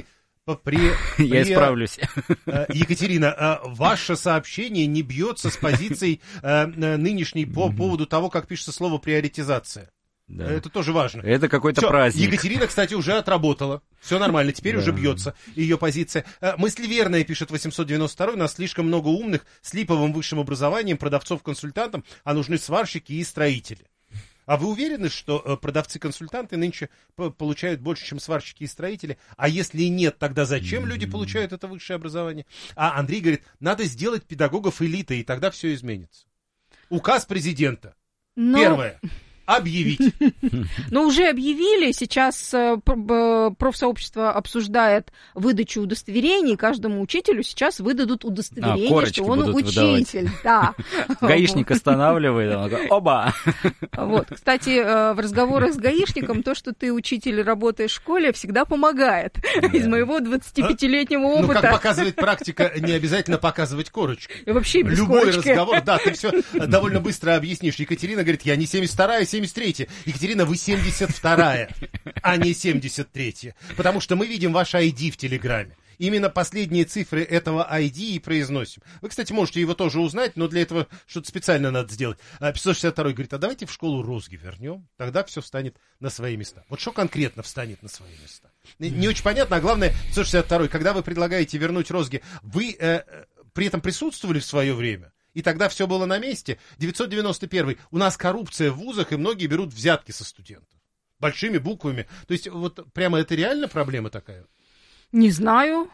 Я исправлюсь. Екатерина, ваше сообщение не бьется с позицией нынешней по поводу того, как пишется слово «приоритизация». Да. Это тоже важно. Это какой-то праздник. Екатерина, кстати, уже отработала. Все нормально, теперь уже бьется ее позиция. Мысль верная, пишет 892-й. У нас слишком много умных с липовым высшим образованием, продавцов-консультантов, а нужны сварщики и строители. А вы уверены, что продавцы-консультанты нынче получают больше, чем сварщики и строители? А если нет, тогда зачем люди получают это высшее образование? А Андрей говорит, надо сделать педагогов элитой, и тогда все изменится. Указ президента. Первое. Объявить. Ну, уже объявили. Сейчас профсообщество обсуждает выдачу удостоверений. Каждому учителю сейчас выдадут удостоверение, что он учитель. Да. Гаишник останавливает, он говорит, оба! Вот. Кстати, в разговорах с гаишником то, что ты учитель и работаешь в школе, всегда помогает. Из моего 25-летнего опыта. Ну, как показывает практика, не обязательно показывать корочку. И вообще без любой корочки. Разговор, да, ты все довольно быстро объяснишь. Екатерина говорит, я не 72-я, 73-я. Екатерина, вы 72-я, а не 73-я. Потому что мы видим ваш ID в Телеграме. Именно последние цифры этого ID и произносим. Вы, кстати, можете его тоже узнать, но для этого что-то специально надо сделать. 562-й говорит, а давайте в школу розги вернем, тогда все встанет на свои места. Вот что конкретно встанет на свои места? Не очень понятно, а главное, 562-й, когда вы предлагаете вернуть розги, вы при этом присутствовали в свое время? И тогда все было на месте. 991-й. У нас коррупция в вузах, и многие берут взятки со студентов. Большими буквами. То есть, вот прямо это реально проблема такая? Не знаю,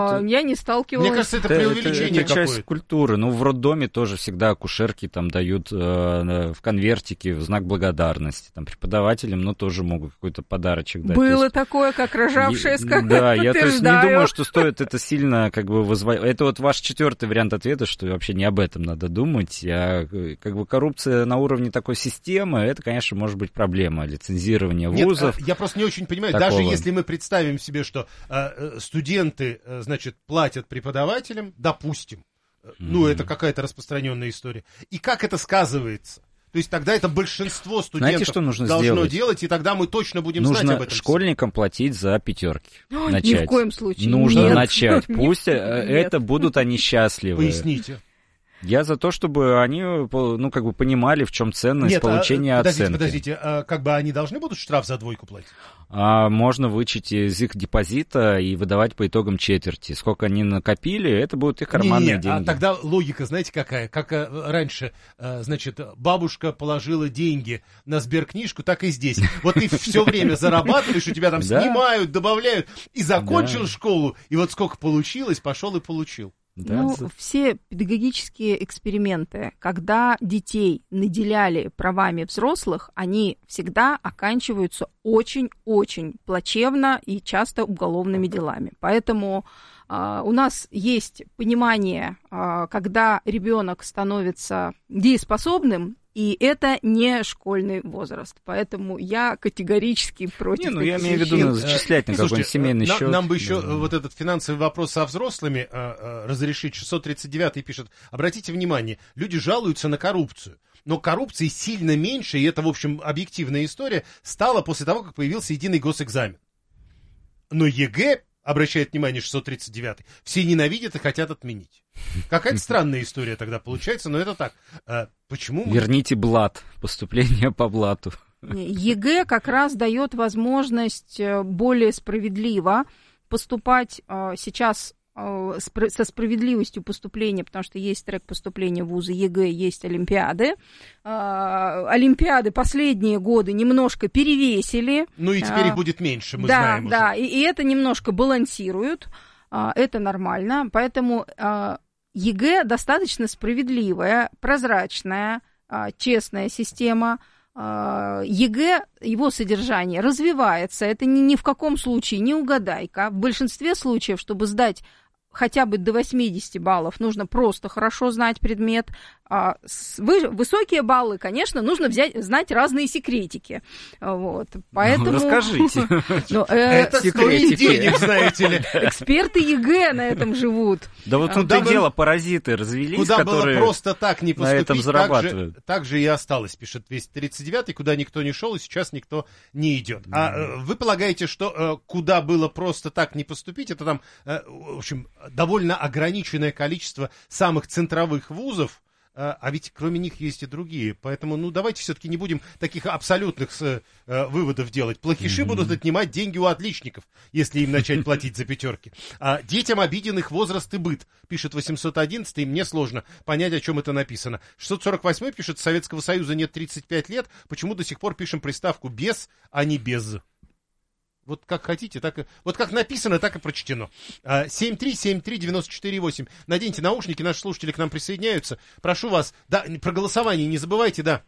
я не сталкивалась. Мне кажется, это преувеличение это часть культуры. Ну, в роддоме тоже всегда акушерки там дают в конвертике в знак благодарности. Там преподавателям, ну, тоже могут какой-то подарочек дать. Было есть... такое, как рожавшая сказка. Да, я то есть не думаю, что стоит это сильно как бы вызвать. Это вот ваш 4-й вариант ответа, что вообще не об этом надо думать. А как бы коррупция на уровне такой системы, это, конечно, может быть проблема лицензирования вузов. Я просто не очень понимаю, такого. Даже если мы представим себе, что студенты, значит, платят преподавателям, допустим, ну, это какая-то распространенная история. И как это сказывается? То есть тогда это большинство студентов Знаете, что нужно должно делать, и тогда мы точно будем знать об этом. Нужно школьникам платить за пятерки. Ни в коем случае. Нужно начать. Пусть это будут они счастливы. Поясните. Я за то, чтобы они, ну, как бы понимали, в чем ценность получения оценки. Подождите, как бы они должны будут штраф за двойку платить? Можно вычесть из их депозита и выдавать по итогам четверти. Сколько они накопили, это будут их карманные деньги. А тогда логика, знаете, какая? Как раньше, значит, бабушка положила деньги на сберкнижку, так и здесь. Вот ты все время зарабатываешь, у тебя там снимают, добавляют, и закончил школу, и вот сколько получилось, пошел и получил. Да, ну, все педагогические эксперименты, когда детей наделяли правами взрослых, они всегда оканчиваются очень-очень плачевно и часто уголовными делами. Поэтому У нас есть понимание, когда ребенок становится дееспособным, и это не школьный возраст. Поэтому я категорически против таких я имею в виду зачислять на какой-нибудь семейный счет. Нам бы еще вот этот финансовый вопрос со взрослыми разрешить. 639 пишет: обратите внимание, люди жалуются на коррупцию. Но коррупции сильно меньше, и это, в общем, объективная история, стало после того, как появился единый госэкзамен. Но ЕГЭ, обращает внимание 639, все ненавидят и хотят отменить. Какая-то странная история тогда получается, но это так. Почему? Верните блат, поступление по блату. ЕГЭ как раз дает возможность более справедливо поступать сейчас со справедливостью поступления, потому что есть трек поступления в вузы ЕГЭ, есть олимпиады. Олимпиады последние годы немножко перевесили. Ну и теперь их будет меньше, мы знаем уже. Да, и это немножко балансирует, это нормально, поэтому ЕГЭ достаточно справедливая, прозрачная, честная система. ЕГЭ, его содержание развивается, это ни в каком случае не угадайка. В большинстве случаев, чтобы сдать хотя бы до 80 баллов, нужно просто хорошо знать предмет. Высокие баллы, конечно, нужно знать разные секретики. Вот. Поэтому... расскажите. Это стоит денег, знаете ли. Эксперты ЕГЭ на этом живут. Да вот тут и дело, паразиты развелись, куда которые было просто так не поступить, на этом зарабатывают. Так же и осталось, пишет 239, куда никто не шел, и сейчас никто не идет. А вы полагаете, что куда было просто так не поступить, это там, в общем, довольно ограниченное количество самых центровых вузов, а ведь кроме них есть и другие. Поэтому, давайте все-таки не будем таких абсолютных выводов делать. Плохиши будут отнимать деньги у отличников, если им начать платить за пятерки. Детям обиден их возраст и быт, пишет 811, и мне сложно понять, о чем это написано. 648 пишет: Советского Союза нет 35 лет, почему до сих пор пишем приставку «без», а не «без». Вот как хотите, так и... Вот как написано, так и прочтено. 7373948. Наденьте наушники, наши слушатели к нам присоединяются. Прошу вас. Да, про голосование не забывайте, да.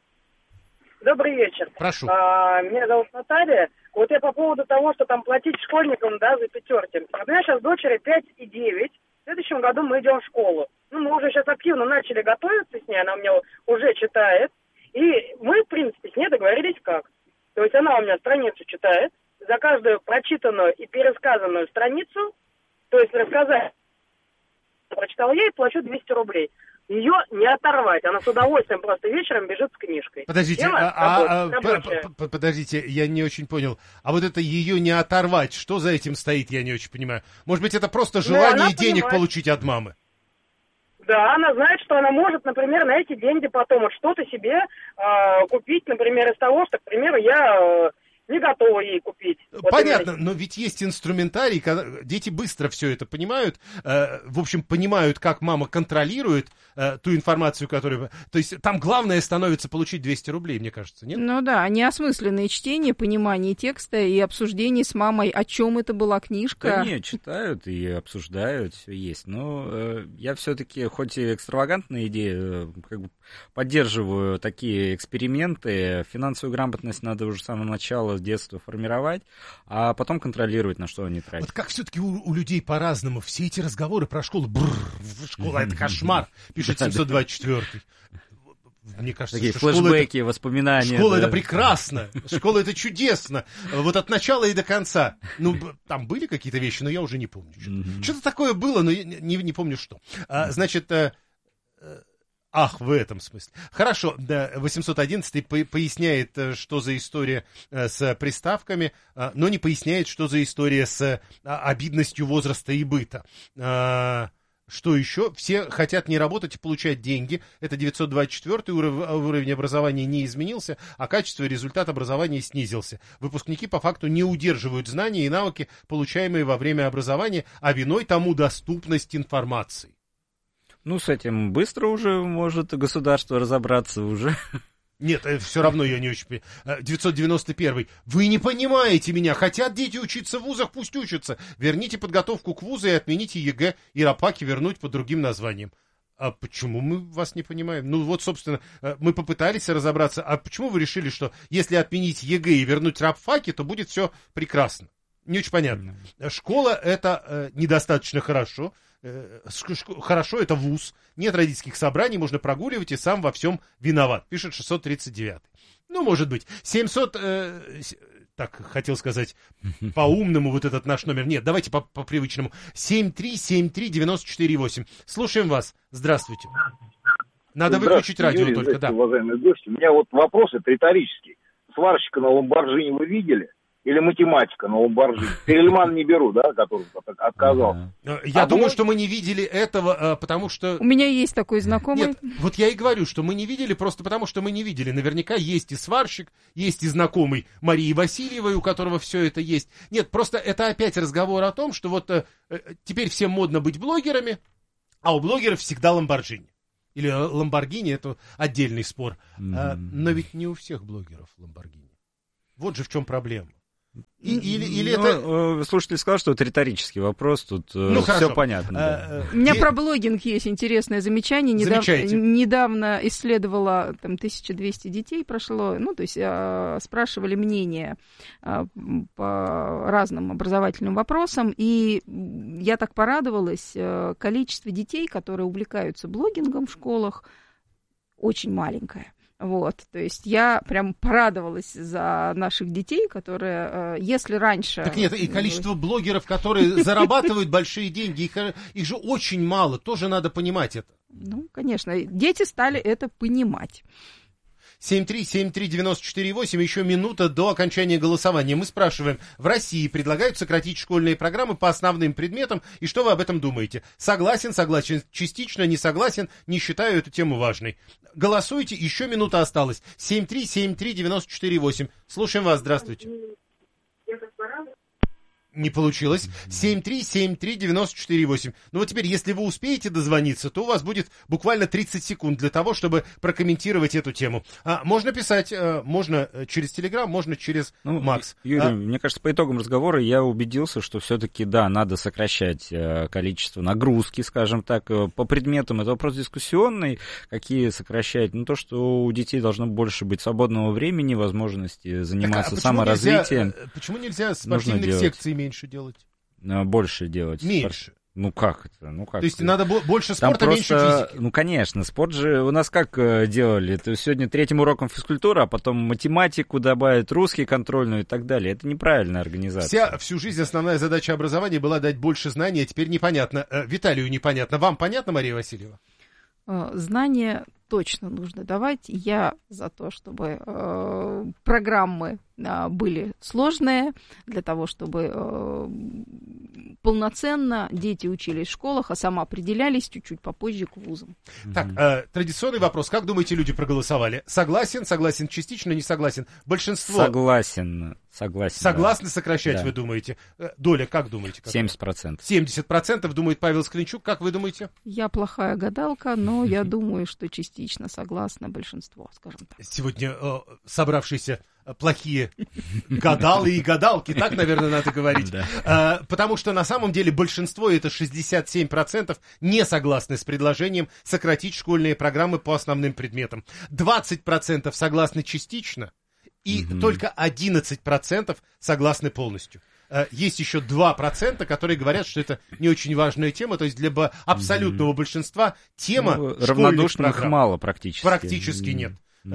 Добрый вечер. Прошу. Меня зовут Наталья. Вот я по поводу того, что там платить школьникам, да, за пятерки. У меня сейчас дочери 5 и 9. В следующем году мы идем в школу. Мы уже сейчас активно начали готовиться с ней, она у меня уже читает. И мы, в принципе, с ней договорились как. То есть она у меня страницу читает. За каждую прочитанную и пересказанную страницу, то есть рассказать, прочитал я и плачу 200 рублей. Ее не оторвать, она с удовольствием просто вечером бежит с книжкой. Подождите, подождите, я не очень понял. А вот это ее не оторвать, что за этим стоит, я не очень понимаю. Может быть, это просто желание денег получить от мамы? Да, она знает, что она может, например, на эти деньги потом вот что-то себе купить, например, из того, что, к примеру, я... не готова ей купить. Понятно, но ведь есть инструментарий, когда дети быстро все это понимают, в общем, понимают, как мама контролирует ту информацию, которую... То есть там главное становится получить 200 рублей, мне кажется, нет? Ну да, неосмысленное чтение, понимание текста и обсуждение с мамой, о чем это была книжка. Да нет, читают и обсуждают, все есть. Но я все-таки, хоть и экстравагантная идея, как бы поддерживаю такие эксперименты. Финансовую грамотность надо уже с самого начала, с детства формировать, а потом контролировать, на что они тратят. Вот как все-таки у людей по-разному. Все эти разговоры про школу, школа это кошмар, пишет 724. Мне кажется, такие что флешбеки, воспоминания. Школа это прекрасно, школа это чудесно. Вот от начала и до конца. Там были какие-то вещи, но я уже не помню. Что-то такое было, но я не помню что. Значит... Ах, в этом смысле. Хорошо, да, 811 поясняет, что за история с приставками, но не поясняет, что за история с обидностью возраста и быта. Что еще? Все хотят не работать и получать деньги. Это 924 уровень образования не изменился, а качество и результат образования снизился. Выпускники по факту не удерживают знания и навыки, получаемые во время образования, а виной тому доступность информации. Ну, с этим быстро уже может государство разобраться уже. Нет, все равно я не очень понимаю. 991. Вы не понимаете меня. Хотят дети учиться в вузах, пусть учатся. Верните подготовку к вузу и отмените ЕГЭ и рапаки вернуть под другим названием. А почему мы вас не понимаем? Ну вот, собственно, мы попытались разобраться. А почему вы решили, что если отменить ЕГЭ и вернуть рапфаки, то будет все прекрасно? Не очень понятно. Школа — это недостаточно хорошо. Хорошо — это вуз. Нет родительских собраний, можно прогуливать и сам во всем виноват. Пишет 639. Ну, может быть. 700... так, хотел сказать по-умному вот этот наш номер. Нет, давайте по привычному. 7373948. Слушаем вас. Здравствуйте. Надо выключить радио Юрий, только, да. Уважаемые гости, у меня вот вопрос риторический. Сварщика на Ламборджини вы видели? Или математика на Ламборджини? Перельман не беру, да, который отказался. Я думаю, что мы не видели этого, потому что... У меня есть такой знакомый. Нет, вот я и говорю, что мы не видели, просто потому что мы не видели. Наверняка есть и сварщик, есть и знакомый Марии Васильевой, у которого все это есть. Нет, просто это опять разговор о том, что вот теперь всем модно быть блогерами, а у блогеров всегда Ламборджини. Или Ламборгини — это отдельный спор. Но ведь не у всех блогеров Ламборгини. Вот же в чем проблема. Слушатель сказал, что это риторический вопрос, тут все понятно. Да. У меня про блогинг есть интересное замечание. Недавно исследовала, там 1200 детей прошло, ну, то есть спрашивали мнение по разным образовательным вопросам, и я так порадовалась, количество детей, которые увлекаются блогингом в школах, очень маленькое. Вот, то есть я прям порадовалась за наших детей, которые, если раньше... Так нет, и количество блогеров, которые зарабатывают большие деньги, их же очень мало, тоже надо понимать это. Ну, конечно, дети стали это понимать. 7373948, еще минута до окончания голосования. Мы спрашиваем, в России предлагают сократить школьные программы по основным предметам, и что вы об этом думаете? Согласен, частично, не согласен, не считаю эту тему важной. Голосуйте, еще минута осталась. 7373948. Слушаем вас, здравствуйте. Не получилось. 7373948. Ну вот теперь, если вы успеете дозвониться, то у вас будет буквально 30 секунд для того, чтобы прокомментировать эту тему. Можно писать, можно через Телеграм, можно через Макс. Юрий, мне кажется, по итогам разговора я убедился, что все-таки, да, надо сокращать количество нагрузки, скажем так, по предметам. Это вопрос дискуссионный, какие сокращать. Ну, то, что у детей должно больше быть свободного времени, возможности заниматься саморазвитием. Почему нельзя спортивных секций меньше делать? Больше делать. Меньше. Ну как это? То есть надо больше спорта, меньше физики? Ну конечно, спорт же у нас как делали? Это сегодня третьим уроком физкультура, а потом математику добавить, русский контрольную и так далее. Это неправильная организация. Всю жизнь основная задача образования была дать больше знаний, а теперь непонятно. Виталию непонятно. Вам понятно, Мария Васильева? Знания точно нужно давать. Я за то, чтобы программы были сложные, для того, чтобы полноценно дети учились в школах, а самоопределялись чуть-чуть попозже к вузам. Так, традиционный вопрос. Как думаете, люди проголосовали? Согласен, частично, не согласен? Большинство... Согласен. Согласны сокращать, да. Вы думаете? Доля, как думаете? 70%. 70% думает Павел Склинчук. Как вы думаете? Я плохая гадалка, но я думаю, что частично согласно большинство, скажем так. Сегодня собравшиеся плохие гадалы и гадалки, так, наверное, надо говорить. Да. Потому что на самом деле большинство, это 67%, не согласны с предложением сократить школьные программы по основным предметам. 20% согласны частично, и только 11% согласны полностью. Есть еще 2%, которые говорят, что это не очень важная тема, то есть для абсолютного большинства тема равнодушных программ мало практически. Практически нет.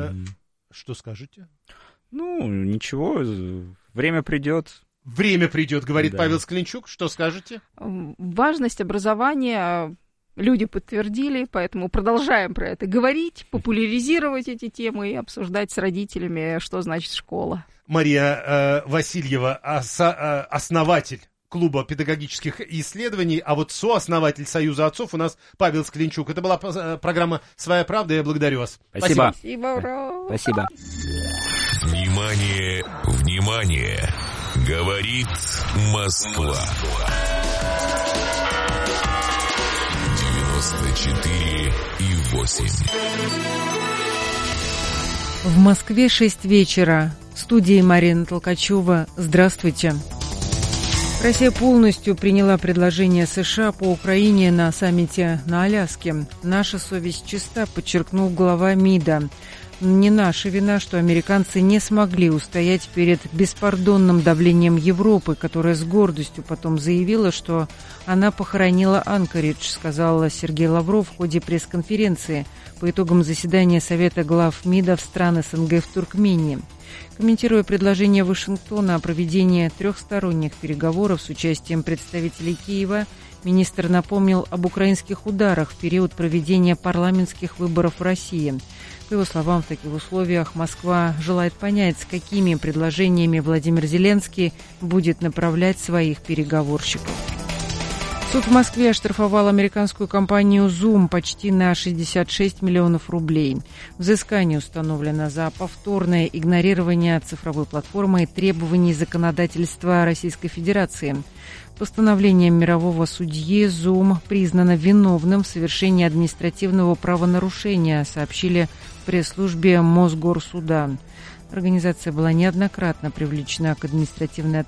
Что скажете? Ну, ничего, время придет. Время придет, говорит Павел Склинчук. Что скажете? Важность образования люди подтвердили, поэтому продолжаем про это говорить, популяризировать эти темы и обсуждать с родителями, что значит школа. Мария Васильева, основатель клуба педагогических исследований, а вот сооснователь Союза отцов у нас Павел Склинчук. Это была программа «Своя правда», я благодарю вас. Спасибо. Спасибо. Внимание, внимание! Говорит Москва. 94,8. В Москве 6 вечера. В студии Марина Толкачева. Здравствуйте. Россия полностью приняла предложение США по Украине на саммите на Аляске. Наша совесть чиста, подчеркнул глава МИДа. Не наша вина, что американцы не смогли устоять перед беспардонным давлением Европы, которая с гордостью потом заявила, что она похоронила Анкоридж, сказал Сергей Лавров в ходе пресс-конференции по итогам заседания Совета глав МИДов стран СНГ в Туркмении. Комментируя предложение Вашингтона о проведении трехсторонних переговоров с участием представителей Киева, министр напомнил об украинских ударах в период проведения парламентских выборов в России. По его словам, в таких условиях Москва желает понять, с какими предложениями Владимир Зеленский будет направлять своих переговорщиков. Суд в Москве оштрафовал американскую компанию Zoom почти на 66 миллионов рублей. Взыскание установлено за повторное игнорирование цифровой платформы и требований законодательства Российской Федерации. Постановлением мирового судьи Zoom признано виновным в совершении административного правонарушения, сообщили в пресс-службе Мосгорсуда. Организация была неоднократно привлечена к административной